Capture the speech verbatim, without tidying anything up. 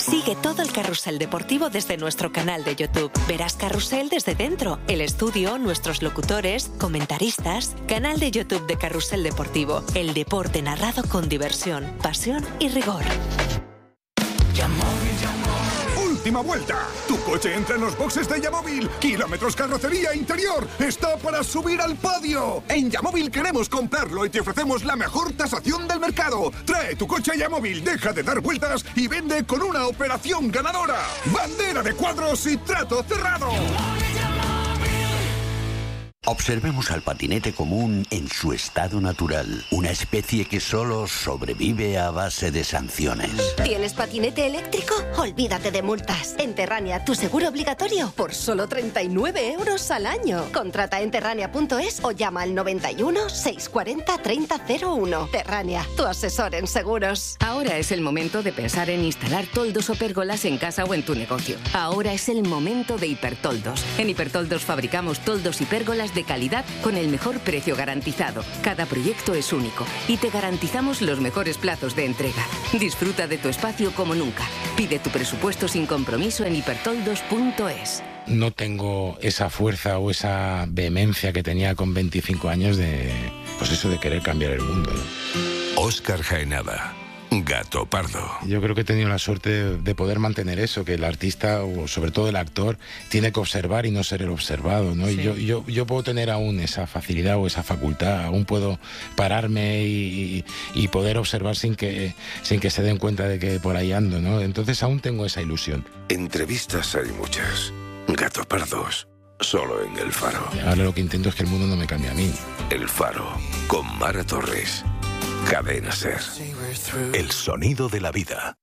Sigue todo el carrusel deportivo desde nuestro canal de YouTube. Verás Carrusel desde dentro, el estudio, nuestros locutores, comentaristas. Canal de YouTube de Carrusel Deportivo. El deporte narrado con diversión, pasión y rigor. Última vuelta. Tu coche entra en los boxes de Yamóvil. Kilómetros carrocería interior. Está para subir al podio. En Yamóvil queremos comprarlo y te ofrecemos la mejor tasación del mercado. Trae tu coche a Yamóvil, deja de dar vueltas y vende con una operación ganadora. Bandera de cuadros y trato cerrado. Observemos al patinete común en su estado natural, una especie que solo sobrevive a base de sanciones. ¿Tienes patinete eléctrico? Olvídate de multas. En Terrania, tu seguro obligatorio por solo treinta y nueve euros al año. Contrata en terrania punto es o llama al noventa y uno, seiscientos cuarenta, treinta cero uno. Terrania, tu asesor en seguros. Ahora es el momento de pensar en instalar toldos o pérgolas en casa o en tu negocio. Ahora es el momento de Hipertoldos. En Hipertoldos fabricamos toldos y pérgolas de calidad con el mejor precio garantizado. Cada proyecto es único y te garantizamos los mejores plazos de entrega. Disfruta de tu espacio como nunca. Pide tu presupuesto sin compromiso en hipertoldos punto es. No tengo esa fuerza o esa vehemencia que tenía con veinticinco años de, pues eso, de querer cambiar el mundo, ¿no? Óscar Jaenada, Gato Pardo. Yo creo que he tenido la suerte de, de poder mantener eso, que el artista, o sobre todo el actor, tiene que observar y no ser el observado, ¿no? Sí. Y yo, yo, yo puedo tener aún esa facilidad o esa facultad, aún puedo pararme y, y, y poder observar sin que, sin que se den cuenta de que por ahí ando, ¿no? Entonces aún tengo esa ilusión. Entrevistas hay muchas. Gato Pardos, solo en El Faro. Ahora lo que intento es que el mundo no me cambie a mí. El Faro, con Mara Torres. Cadena Ser. El sonido de la vida.